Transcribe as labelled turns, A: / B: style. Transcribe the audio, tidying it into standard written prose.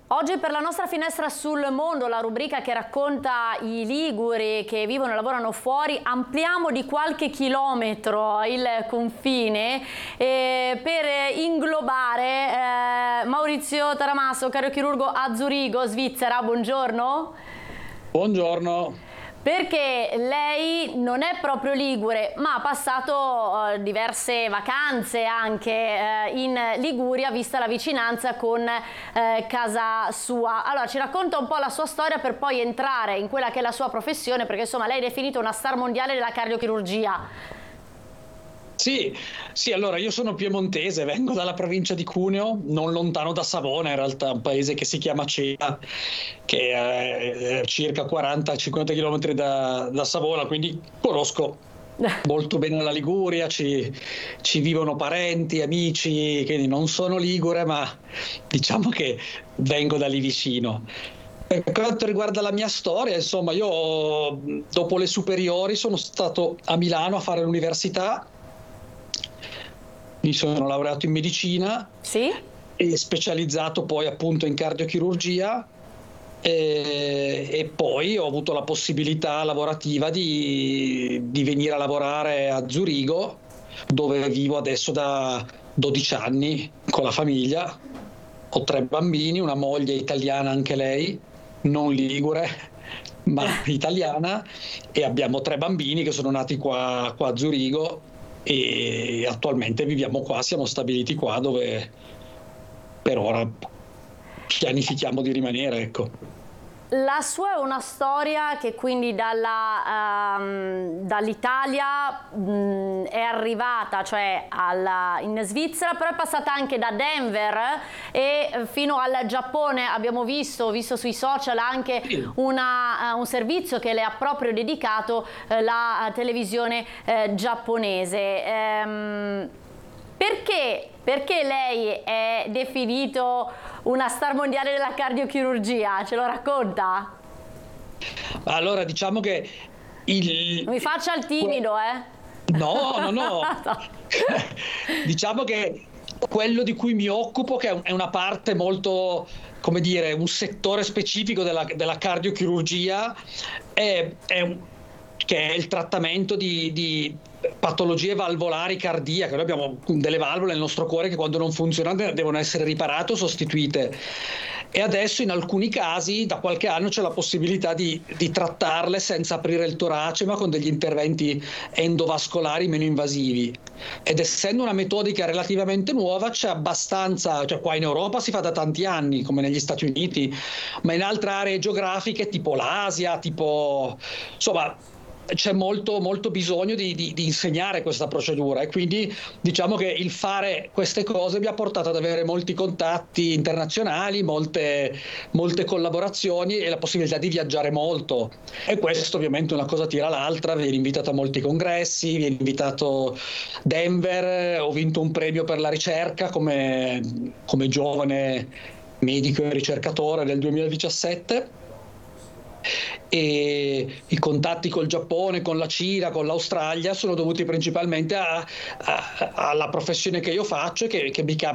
A: Oggi per la nostra finestra sul mondo, la rubrica che racconta i liguri che vivono e lavorano fuori, ampliamo di qualche chilometro il confine per inglobare Maurizio Taramasso, cardiochirurgo a Zurigo, Svizzera. Buongiorno.
B: Buongiorno.
A: Perché lei non è proprio ligure, ma ha passato diverse vacanze anche in Liguria, vista la vicinanza con casa sua. Allora ci racconta un po' la sua storia per poi entrare in quella che è la sua professione, perché insomma lei è definita una star mondiale della cardiochirurgia.
B: Sì, allora io sono piemontese, vengo dalla provincia di Cuneo, non lontano da Savona, in realtà un paese che si chiama Cea, che è circa 40-50 km da Savona, quindi conosco molto bene la Liguria, ci vivono parenti, amici, quindi non sono ligure, ma diciamo che vengo da lì vicino. Per quanto riguarda la mia storia, insomma, io dopo le superiori sono stato a Milano a fare l'università. Mi sono laureato in medicina
A: Sì?
B: e specializzato poi appunto in cardiochirurgia e poi ho avuto la possibilità lavorativa di venire a lavorare a Zurigo, dove vivo adesso da 12 anni con la famiglia. Ho 3 bambini, una moglie italiana anche lei, non ligure, ma italiana, e abbiamo 3 bambini che sono nati qua a Zurigo e attualmente viviamo qua, siamo stabiliti qua dove per ora pianifichiamo di rimanere, ecco.
A: La sua è una storia che quindi dall'Italia è arrivata, cioè in Svizzera, però è passata anche da Denver e fino al Giappone. Abbiamo visto sui social anche un servizio che le ha proprio dedicato la televisione giapponese. Perché lei è definito una star mondiale della cardiochirurgia? Ce lo racconta?
B: Allora, diciamo che
A: Non mi faccia il timido,
B: No. Diciamo che quello di cui mi occupo, che è una parte molto, come dire, un settore specifico della cardiochirurgia, che è il trattamento di patologie valvolari cardiache. Noi abbiamo delle valvole nel nostro cuore che quando non funzionano devono essere riparate o sostituite. E adesso in alcuni casi da qualche anno c'è la possibilità di trattarle senza aprire il torace, ma con degli interventi endovascolari meno invasivi. Ed essendo una metodica relativamente nuova, c'è abbastanza, cioè qua in Europa si fa da tanti anni, come negli Stati Uniti, ma in altre aree geografiche, tipo l'Asia, insomma, c'è molto bisogno di insegnare questa procedura, e quindi diciamo che il fare queste cose mi ha portato ad avere molti contatti internazionali, molte collaborazioni e la possibilità di viaggiare molto, e questo ovviamente una cosa tira l'altra. Viene invitato a molti congressi, viene invitato a Denver, ho vinto un premio per la ricerca come giovane medico e ricercatore nel 2017. E i contatti col Giappone, con la Cina, con l'Australia sono dovuti principalmente alla professione che io faccio e che mi